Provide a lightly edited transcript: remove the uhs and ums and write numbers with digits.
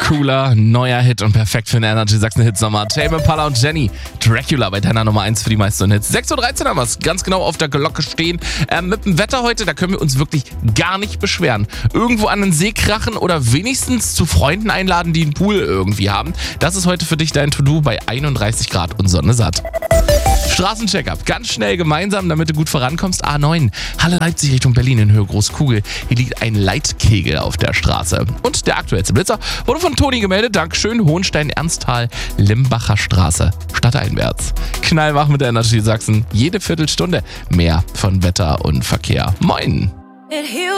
Cooler, neuer Hit und perfekt für den Energy Sachsen Hitsommer. Tame Impala und Jenny, Dracula bei deiner Nummer 1 für die meisten Hits. 6:13 Uhr haben wir es ganz genau auf der Glocke stehen. Mit dem Wetter heute, da können wir uns wirklich gar nicht beschweren. Irgendwo an den See krachen oder wenigstens zu Freunden einladen, die einen Pool irgendwie haben. Das ist heute für dich dein To-Do bei 31 Grad und Sonne satt. Straßencheck-up. Ganz schnell gemeinsam, damit du gut vorankommst. A9, Halle Leipzig Richtung Berlin in Höhe Großkugel. Hier liegt ein Leitkegel auf der Straße. Und der aktuellste Blitzer wurde von Toni gemeldet. Dankeschön. Hohenstein-Ernsthal, Limbacher Straße, stadteinwärts. Knallwach mit der Energy Sachsen. Jede Viertelstunde mehr von Wetter und Verkehr. Moin!